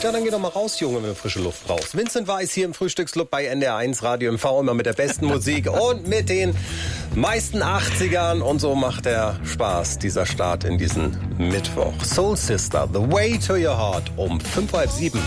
Ja, dann geh doch mal raus, Junge, wenn du frische Luft brauchst. Vincent Weiss hier im Frühstücksclub bei NDR1 Radio MV, immer mit der besten Musik und mit den meisten 80ern. Und so macht der Spaß, dieser Start in diesen Mittwoch. Soul Sister, The Way to Your Heart, um 6:05.